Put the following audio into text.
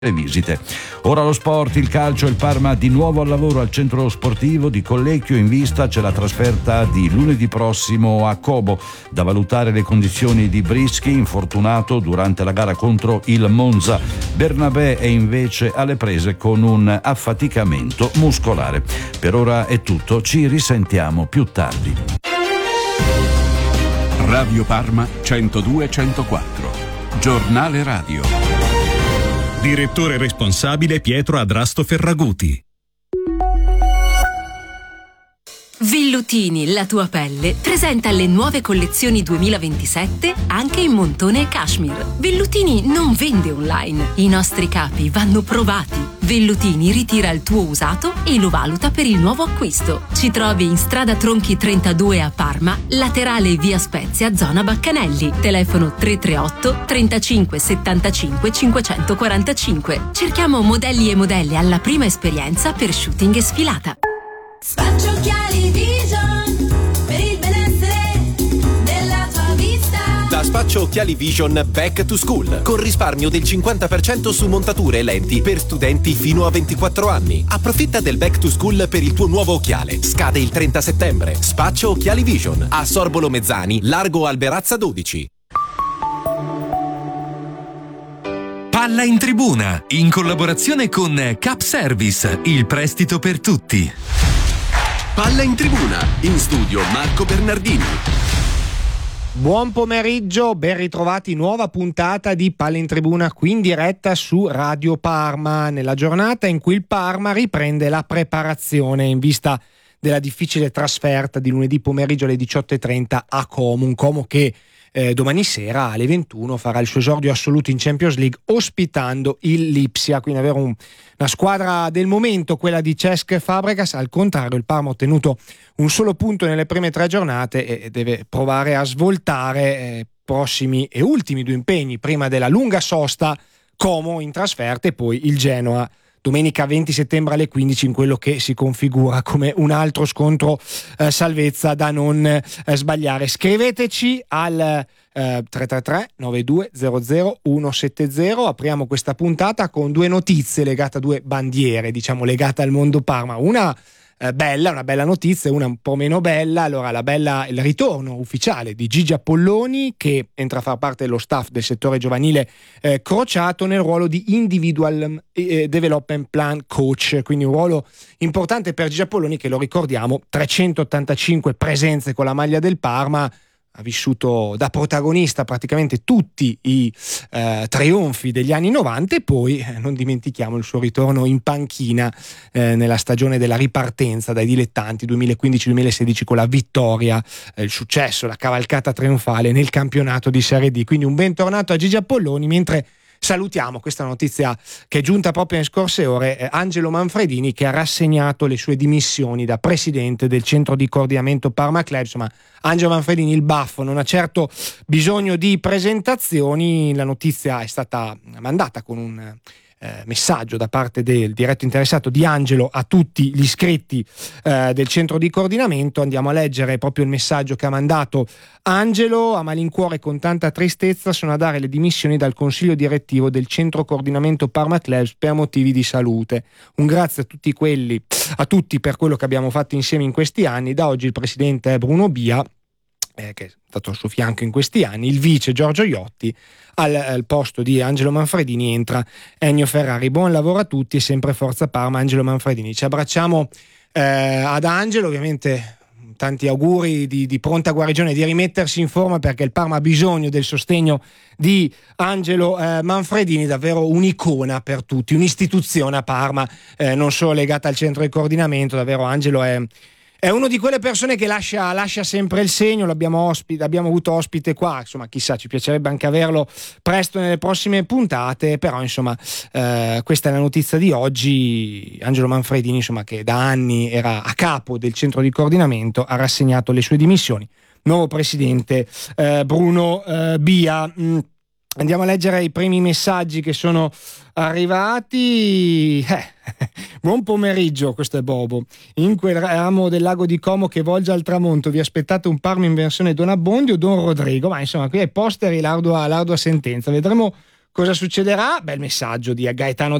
visite. Ora lo sport, il calcio, il Parma di nuovo al lavoro al centro sportivo di Collecchio. In vista c'è la trasferta di lunedì prossimo a Como, da valutare le condizioni di Brischi, infortunato durante la gara contro il Monza. Bernabé è invece alle prese con un affaticamento muscolare. Per ora è tutto, ci risentiamo più tardi. Radio Parma 102-104, giornale radio. Direttore responsabile Pietro Adrasto Ferraguti. Vellutini, la tua pelle, presenta le nuove collezioni 2027 anche in montone e cashmere. Vellutini non vende online. I nostri capi vanno provati. Vellutini ritira il tuo usato e lo valuta per il nuovo acquisto. Ci trovi in strada Tronchi 32 a Parma, laterale via Spezia, zona Baccanelli. Telefono 338 35 75 545. Cerchiamo modelli e modelle alla prima esperienza per shooting e sfilata. Spaccio Occhiali Vision per il benessere della tua vista. Da Spaccio Occhiali Vision Back to School, con risparmio del 50% su montature e lenti per studenti fino a 24 anni. Approfitta del Back to School per il tuo nuovo occhiale. Scade il 30 settembre. Spaccio Occhiali Vision a Sorbolo Mezzani, largo Alberazza 12. Palla in tribuna, in collaborazione con Cap Service, il prestito per tutti. Palla in tribuna, in studio Marco Bernardini. Buon pomeriggio, ben ritrovati, nuova puntata di Palla in Tribuna qui in diretta su Radio Parma, nella giornata in cui il Parma riprende la preparazione in vista della difficile trasferta di lunedì pomeriggio alle 18:30 a Como, un Como che domani sera alle 21 farà il suo esordio assoluto in Champions League ospitando il Lipsia, quindi avere una squadra del momento, quella di Cesc Fabregas. Al contrario, il Parma ha ottenuto un solo punto nelle prime 3 giornate e deve provare a svoltare prossimi e ultimi 2 impegni prima della lunga sosta, Como in trasferta e poi il Genoa domenica 20 settembre alle 15 in quello che si configura come un altro scontro salvezza da non sbagliare. Scriveteci al 333 9200 170. Apriamo questa puntata con 2 notizie legate a 2 bandiere, diciamo legate al mondo Parma. Una bella notizia e una un po' meno bella. Allora, la bella, il ritorno ufficiale di Gigi Apolloni, che entra a far parte dello staff del settore giovanile Crociato nel ruolo di Individual Development Plan Coach, quindi un ruolo importante per Gigi Apolloni che, lo ricordiamo, 385 presenze con la maglia del Parma, ha vissuto da protagonista praticamente tutti i trionfi degli anni 90 e poi non dimentichiamo il suo ritorno in panchina nella stagione della ripartenza dai dilettanti 2015-2016 con la vittoria, il successo, la cavalcata trionfale nel campionato di Serie D. Quindi un bentornato a Gigi Apolloni, mentre salutiamo questa notizia che è giunta proprio nelle scorse ore, Angelo Manfredini, che ha rassegnato le sue dimissioni da presidente del centro di coordinamento Parma Club. Insomma, Angelo Manfredini, il baffo, non ha certo bisogno di presentazioni. La notizia è stata mandata con un messaggio da parte del diretto interessato di Angelo a tutti gli iscritti del centro di coordinamento. Andiamo a leggere proprio il messaggio che ha mandato Angelo. A malincuore, con tanta tristezza, sono a dare le dimissioni dal consiglio direttivo del centro coordinamento Parma Clubs per motivi di salute. Un grazie a tutti per quello che abbiamo fatto insieme in questi anni. Da oggi il presidente è Bruno Bia, che è stato al suo fianco in questi anni, il vice Giorgio Iotti. Al posto di Angelo Manfredini entra Ennio Ferrari. Buon lavoro a tutti e sempre forza Parma, Angelo Manfredini. Ci abbracciamo ad Angelo, ovviamente tanti auguri di pronta guarigione, di rimettersi in forma, perché il Parma ha bisogno del sostegno di Angelo Manfredini, davvero un'icona per tutti, un'istituzione a Parma, non solo legata al centro di coordinamento. Davvero Angelo è uno di quelle persone che lascia sempre il segno. L'abbiamo avuto ospite qua, insomma, chissà, ci piacerebbe anche averlo presto nelle prossime puntate, però insomma questa è la notizia di oggi. Angelo Manfredini, insomma, che da anni era a capo del centro di coordinamento, ha rassegnato le sue dimissioni. Nuovo presidente Bruno Bia. Andiamo a leggere i primi messaggi che sono arrivati. Buon pomeriggio, questo è Bobo. In quel ramo del lago di Como che volge al tramonto vi aspettate un Parma in versione Don Abbondio o Don Rodrigo? Ma insomma, qui ai posteri l'ardua sentenza. Vedremo Cosa succederà? Bel messaggio di Gaetano